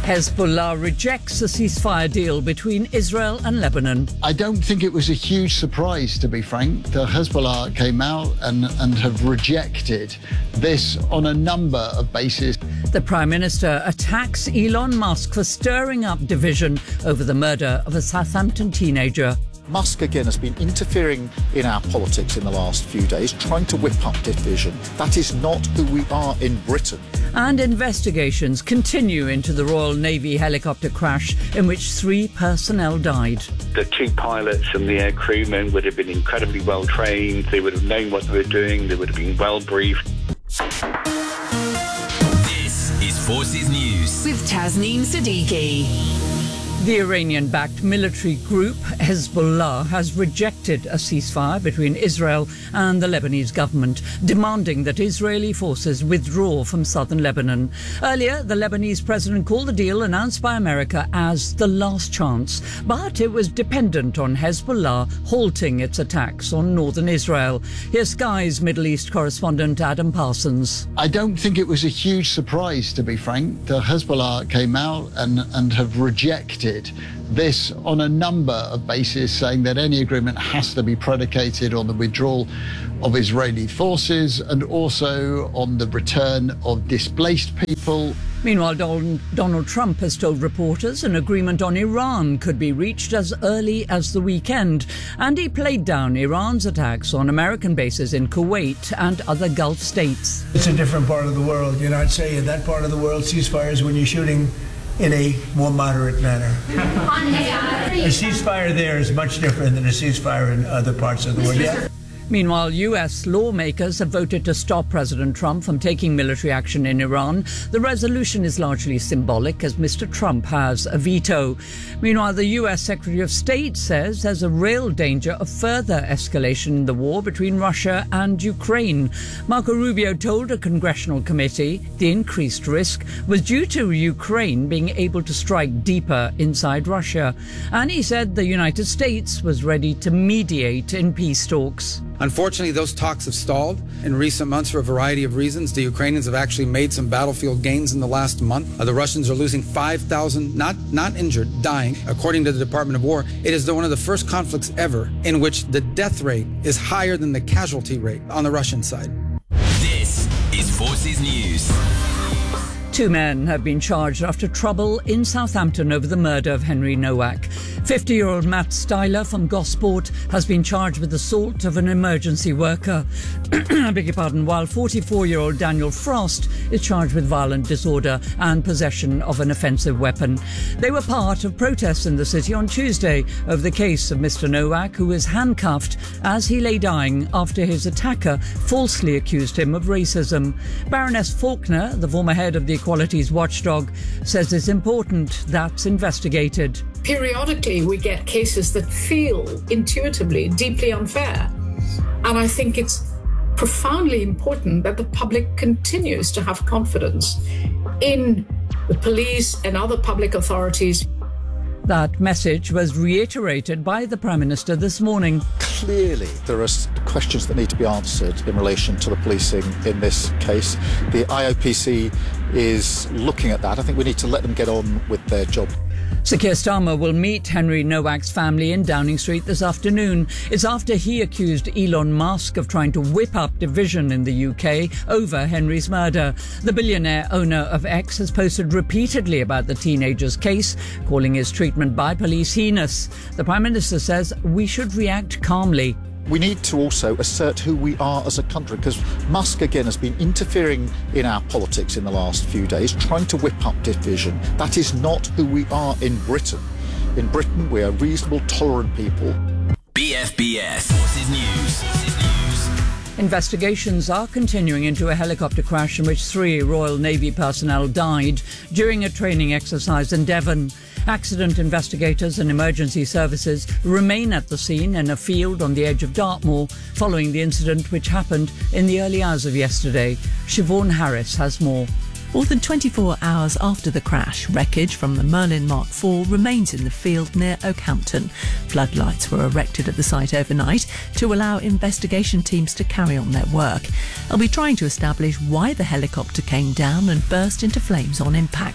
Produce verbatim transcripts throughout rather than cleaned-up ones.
Hezbollah rejects a ceasefire deal between Israel and Lebanon. I don't think it was a huge surprise, to be frank. The Hezbollah came out and, and have rejected this on a number of bases. The Prime Minister attacks Elon Musk for stirring up division over the murder of a Southampton teenager. Musk again has been interfering in our politics in the last few days, trying to whip up division. That is not who we are in Britain. And investigations continue into the Royal Navy helicopter crash in which three personnel died. The two pilots and the air crewmen would have been incredibly well trained. They would have known what they were doing. They would have been well briefed. This is Forces News with Tasneem Siddiqui. The Iranian-backed military group Hezbollah has rejected a ceasefire between Israel and the Lebanese government, demanding that Israeli forces withdraw from southern Lebanon. Earlier, the Lebanese president called the deal announced by America as the last chance, but it was dependent on Hezbollah halting its attacks on northern Israel. Here's Sky's Middle East correspondent Adam Parsons. I don't think it was a huge surprise, to be frank. The Hezbollah came out and, and have rejected this on a number of bases, saying that any agreement has to be predicated on the withdrawal of Israeli forces and also on the return of displaced people. Meanwhile, Don- Donald Trump has told reporters an agreement on Iran could be reached as early as the weekend, and he played down Iran's attacks on American bases in Kuwait and other Gulf states. It's a different part of the world. You know, I'd say in that part of the world, ceasefires when you're shooting in a more moderate manner. A ceasefire there is much different than a ceasefire in other parts of the world. Yeah. Meanwhile, U S lawmakers have voted to stop President Trump from taking military action in Iran. The resolution is largely symbolic, as Mister Trump has a veto. Meanwhile, the U S Secretary of State says there's a real danger of further escalation in the war between Russia and Ukraine. Marco Rubio told a congressional committee the increased risk was due to Ukraine being able to strike deeper inside Russia. And he said the United States was ready to mediate in peace talks. Unfortunately, those talks have stalled in recent months for a variety of reasons. The Ukrainians have actually made some battlefield gains in the last month. Uh, the Russians are losing five thousand, not, not injured, dying. According to the Department of War, it is the, one of the first conflicts ever in which the death rate is higher than the casualty rate on the Russian side. This is Forces News. Two men have been charged after trouble in Southampton over the murder of Henry Nowak. fifty-year-old Matt Styler from Gosport has been charged with assault of an emergency worker. I beg your pardon, while forty-four-year-old Daniel Frost is charged with violent disorder and possession of an offensive weapon. They were part of protests in the city on Tuesday over the case of Mister Nowak, who was handcuffed as he lay dying after his attacker falsely accused him of racism. Baroness Faulkner, the former head of the Equalities Watchdog, says it's important that's investigated. Periodically, we get cases that feel intuitively deeply unfair. And I think it's profoundly important that the public continues to have confidence in the police and other public authorities. That message was reiterated by the Prime Minister this morning. Clearly, there are questions that need to be answered in relation to the policing in this case. The I O P C is looking at that. I think we need to let them get on with their job. Sir Keir Starmer will meet Henry Nowak's family in Downing Street this afternoon. It's after he accused Elon Musk of trying to whip up division in the U K over Henry's murder. The billionaire owner of X has posted repeatedly about the teenager's case, calling his treatment by police heinous. The Prime Minister says we should react calmly. We need to also assert who we are as a country, because Musk again has been interfering in our politics in the last few days, trying to whip up division. That is not who we are in Britain. In Britain, we are reasonable, tolerant people. B F B S Forces News. Forces News. Investigations are continuing into a helicopter crash in which three Royal Navy personnel died during a training exercise in Devon. Accident investigators and emergency services remain at the scene in a field on the edge of Dartmoor following the incident which happened in the early hours of yesterday. Siobhan Harris has more. More than twenty-four hours after the crash, wreckage from the Merlin Mark four remains in the field near Oakhampton. Floodlights were erected at the site overnight to allow investigation teams to carry on their work. They'll be trying to establish why the helicopter came down and burst into flames on impact.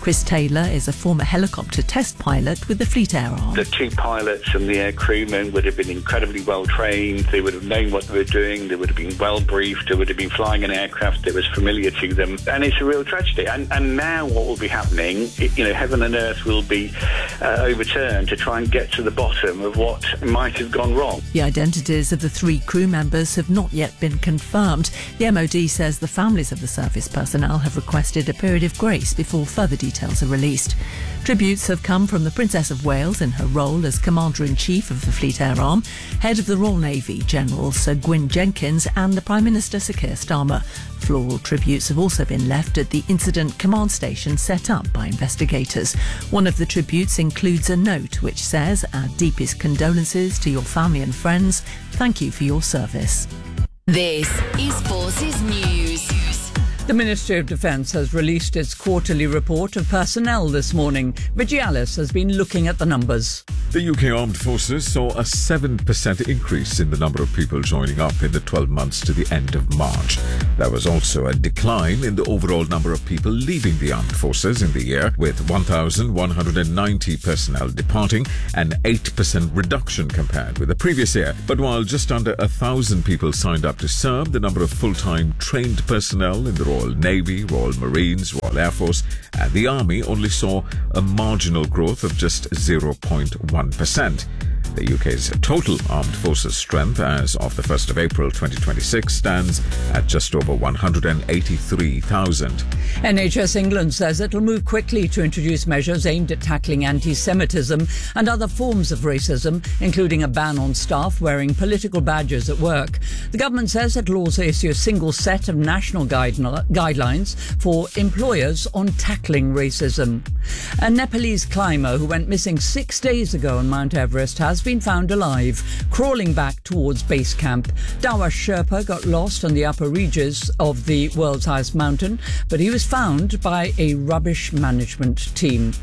Chris Taylor is a former helicopter test pilot with the Fleet Air Arm. The two pilots and the air crewmen would have been incredibly well trained. They would have known what they were doing. They would have been well briefed. They would have been flying an aircraft that was familiar to them. And it's a real tragedy. And, and now what will be happening, it, you know, heaven and earth will be uh, overturned to try and get to the bottom of what might have gone wrong. The identities of the three crew members have not yet been confirmed. The M O D says the families of the service personnel have requested a period of grace before further details are released. Tributes have come from the Princess of Wales in her role as Commander-in-Chief of the Fleet Air Arm, Head of the Royal Navy General Sir Gwyn Jenkins and the Prime Minister Sir Keir Starmer. Floral tributes have also been left at the incident command station set up by investigators. One of the tributes includes a note which says, "Our deepest condolences to your family and friends. Thank you for your service." This is Forces News. The Ministry of Defence has released its quarterly report of personnel this morning. Vigialis has been looking at the numbers. The U K Armed Forces saw a seven percent increase in the number of people joining up in the twelve months to the end of March. There was also a decline in the overall number of people leaving the Armed Forces in the year, with one thousand one hundred ninety personnel departing, an eight percent reduction compared with the previous year. But while just under one thousand people signed up to serve, the number of full-time trained personnel in the Royal Navy, Royal Marines, Royal Air Force and the Army only saw a marginal growth of just zero point one percent. The U K's total armed forces strength as of the first of April twenty twenty-six stands at just over one hundred eighty-three thousand. N H S England says it'll move quickly to introduce measures aimed at tackling anti-Semitism and other forms of racism, including a ban on staff wearing political badges at work. The government says it'll also issue a single set of national guide- guidelines for employers on tackling racism. A Nepalese climber who went missing six days ago on Mount Everest has been found alive, crawling back towards base camp. Dawa Sherpa got lost on the upper reaches of the world's highest mountain, but he was found by a rubbish management team.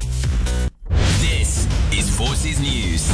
This is Forces News.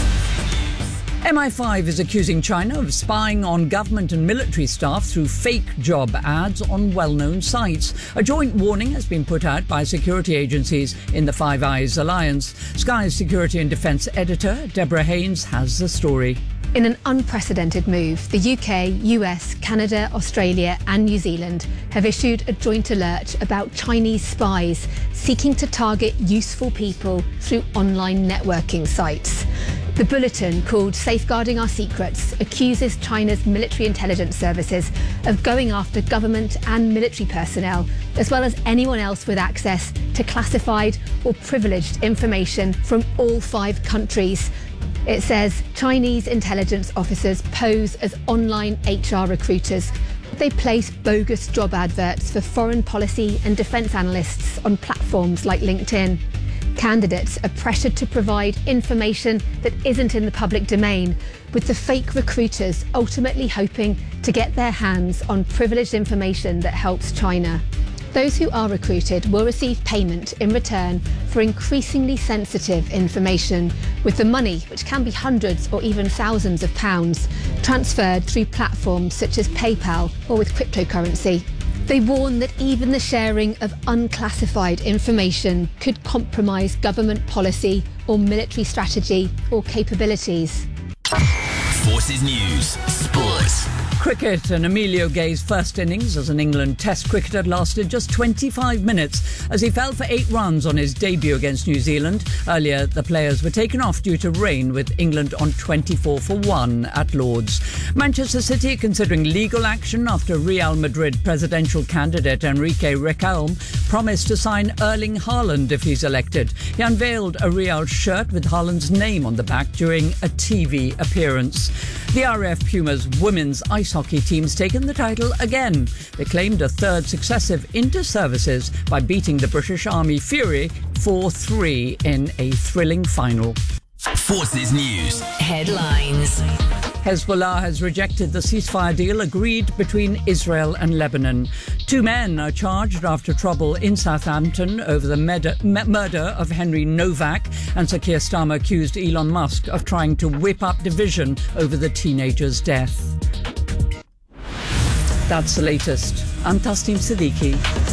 M I five is accusing China of spying on government and military staff through fake job ads on well-known sites. A joint warning has been put out by security agencies in the Five Eyes Alliance. Sky's security and defence editor, Deborah Haynes, has the story. In an unprecedented move, the U K, U S, Canada, Australia and New Zealand have issued a joint alert about Chinese spies seeking to target useful people through online networking sites. The bulletin, called Safeguarding Our Secrets, accuses China's military intelligence services of going after government and military personnel, as well as anyone else with access to classified or privileged information from all five countries. It says Chinese intelligence officers pose as online H R recruiters. They place bogus job adverts for foreign policy and defence analysts on platforms like LinkedIn. Candidates are pressured to provide information that isn't in the public domain, with the fake recruiters ultimately hoping to get their hands on privileged information that helps China. Those who are recruited will receive payment in return for increasingly sensitive information, with the money, which can be hundreds or even thousands of pounds, transferred through platforms such as PayPal or with cryptocurrency. They warn that even the sharing of unclassified information could compromise government policy or military strategy or capabilities. Forces News Sports. Cricket, and Emilio Gay's first innings as an England Test cricketer lasted just twenty-five minutes as he fell for eight runs on his debut against New Zealand. Earlier, the players were taken off due to rain, with England on twenty-four for one at Lord's. Manchester City considering legal action after Real Madrid presidential candidate Enrique Requelme promised to sign Erling Haaland if he's elected. He unveiled a Real shirt with Haaland's name on the back during a T V appearance. The R F Pumas women's ice hockey team's taken the title again. They claimed a third successive inter-services by beating the British Army Fury four three in a thrilling final. Forces News Headlines. Hezbollah has rejected the ceasefire deal agreed between Israel and Lebanon. Two men are charged after trouble in Southampton over the med- m- murder of Henry Novak, and Sir Keir Starmer accused Elon Musk of trying to whip up division over the teenager's death. That's the latest. I'm Tasneem Siddiqui.